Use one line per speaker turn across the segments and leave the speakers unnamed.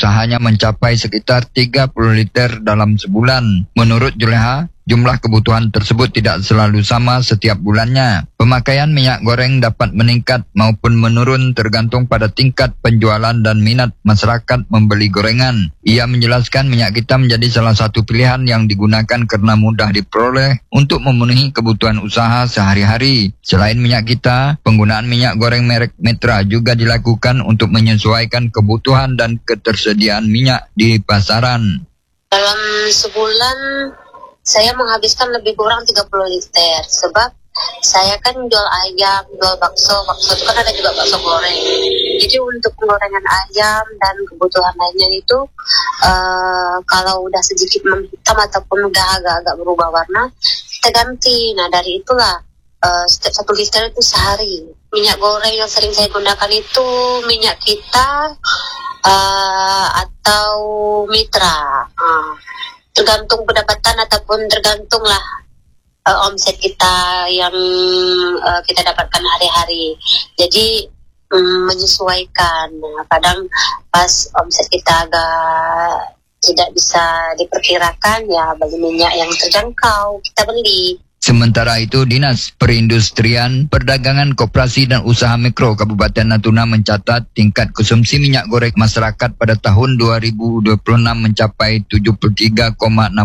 usahanya mencapai sekitar 30 liter dalam sebulan. Menurut Juleha, jumlah kebutuhan tersebut tidak selalu sama setiap bulannya. Pemakaian minyak goreng dapat meningkat maupun menurun tergantung pada tingkat penjualan dan minat masyarakat membeli gorengan. Ia menjelaskan minyak kita menjadi salah satu pilihan yang digunakan karena mudah diperoleh untuk memenuhi kebutuhan usaha sehari-hari. Selain minyak kita, penggunaan minyak goreng merek Metra juga dilakukan untuk menyesuaikan kebutuhan dan ketersediaan minyak di pasaran.
Dalam sebulan saya menghabiskan lebih kurang 30 liter sebab saya kan jual ayam, jual bakso itu kan ada juga bakso goreng. Jadi untuk penggorengan ayam dan kebutuhan lainnya itu kalau udah sedikit menghitam ataupun udah agak-agak berubah warna, kita ganti. Nah dari itulah setiap 1 liter itu sehari. Minyak goreng yang sering saya gunakan itu minyak kita atau Mitra. Tergantung pendapatan ataupun tergantunglah omset kita yang kita dapatkan hari-hari. Jadi menyesuaikan. Kadang pas omset kita agak tidak bisa diperkirakan, ya beli minyak yang terjangkau kita beli.
Sementara itu, Dinas Perindustrian, Perdagangan Koperasi dan Usaha Mikro Kabupaten Natuna mencatat tingkat konsumsi minyak goreng masyarakat pada tahun 2026 mencapai 73,61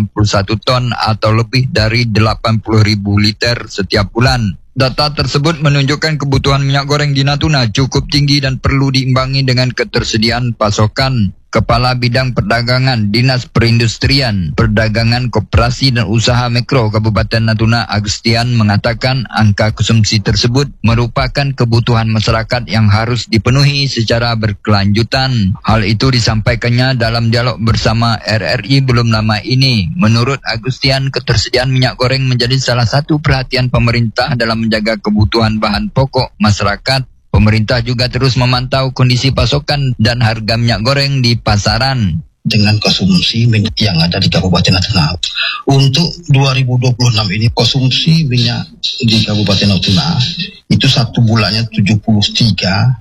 ton atau lebih dari 80.000 liter setiap bulan. Data tersebut menunjukkan kebutuhan minyak goreng di Natuna cukup tinggi dan perlu diimbangi dengan ketersediaan pasokan. Kepala Bidang Perdagangan Dinas Perindustrian, Perdagangan Koperasi dan Usaha Mikro Kabupaten Natuna Agustian mengatakan angka konsumsi tersebut merupakan kebutuhan masyarakat yang harus dipenuhi secara berkelanjutan. Hal itu disampaikannya dalam dialog bersama RRI belum lama ini. Menurut Agustian, ketersediaan minyak goreng menjadi salah satu perhatian pemerintah dalam menjaga kebutuhan bahan pokok masyarakat. Pemerintah juga terus memantau kondisi pasokan dan harga minyak goreng di pasaran.
Dengan konsumsi minyak yang ada di Kabupaten Natuna. Untuk 2026 ini konsumsi minyak di Kabupaten Natuna itu satu bulannya 73,61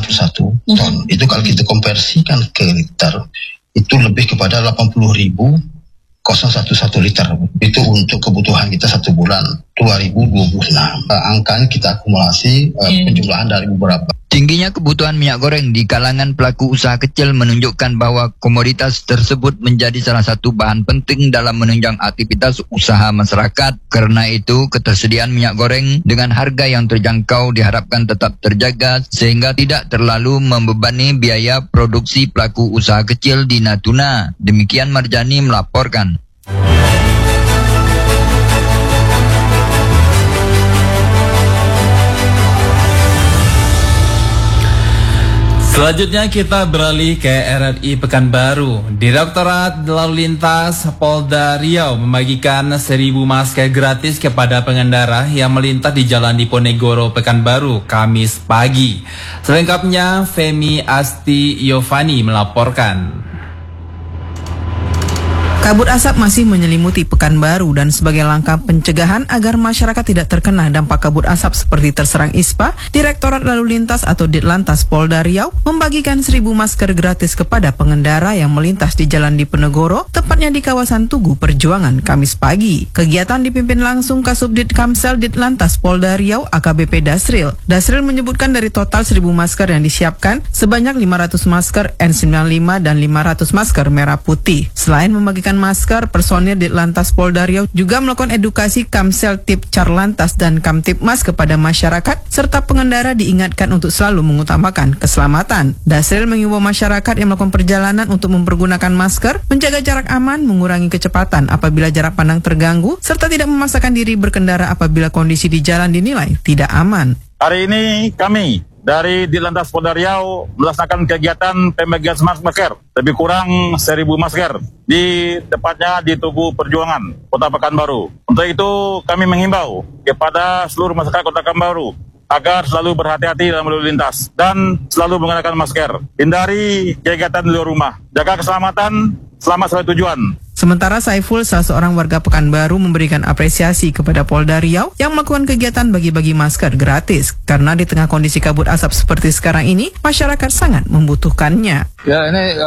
ton. Itu kalau kita konversikan ke liter, itu lebih kepada 80.011 liter. Itu untuk kebutuhan kita satu bulan 2026. Angkanya kita akumulasi penjumlahan dari beberapa.
Tingginya kebutuhan minyak goreng di kalangan pelaku usaha kecil menunjukkan bahwa komoditas tersebut menjadi salah satu bahan penting dalam menunjang aktivitas usaha masyarakat. Karena itu, ketersediaan minyak goreng dengan harga yang terjangkau diharapkan tetap terjaga sehingga tidak terlalu membebani biaya produksi pelaku usaha kecil di Natuna. Demikian Marjani melaporkan.
Selanjutnya kita beralih ke RRI Pekanbaru. Direktorat Lalu Lintas Polda Riau membagikan 1.000 masker gratis kepada pengendara yang melintas di Jalan Diponegoro Pekanbaru Kamis pagi. Selengkapnya Femi Asti Yovani melaporkan.
Kabut asap masih menyelimuti Pekanbaru dan sebagai langkah pencegahan agar masyarakat tidak terkena dampak kabut asap seperti terserang ISPA, Direktorat Lalu Lintas atau Ditlantas Polda Riau membagikan 1.000 masker gratis kepada pengendara yang melintas di Jalan Diponegoro, tepatnya di kawasan Tugu Perjuangan, Kamis pagi. Kegiatan dipimpin langsung Kasubdit Kamsel Ditlantas Polda Riau AKBP Dasril. Dasril menyebutkan dari total 1.000 masker yang disiapkan, sebanyak 500 masker N95 dan 500 masker merah putih. Selain membagikan masker, personil Ditlantas Polda Riau juga melakukan edukasi Kamsel Tip Carlantas dan Kamtipmas kepada masyarakat, serta pengendara diingatkan untuk selalu mengutamakan keselamatan. Dasril mengimbau masyarakat yang melakukan perjalanan untuk mempergunakan masker, menjaga jarak aman, mengurangi kecepatan apabila jarak pandang terganggu, serta tidak memaksakan diri berkendara apabila kondisi di jalan dinilai tidak aman.
Hari ini kami dari Ditlantas Polda Riau melaksanakan kegiatan pembagian masker, lebih kurang 1.000 masker di tepatnya di Tugu Perjuangan, Kota Pekanbaru. Untuk itu kami mengimbau kepada seluruh masyarakat Kota Pekanbaru agar selalu berhati-hati dalam lalu lintas dan selalu menggunakan masker. Hindari kegiatan di luar rumah, jaga keselamatan selamat sampai tujuan.
Sementara Saiful, salah seorang warga Pekanbaru, memberikan apresiasi kepada Polda Riau yang melakukan kegiatan bagi-bagi masker gratis. Karena di tengah kondisi kabut asap seperti sekarang ini, masyarakat sangat membutuhkannya.
Ya, ini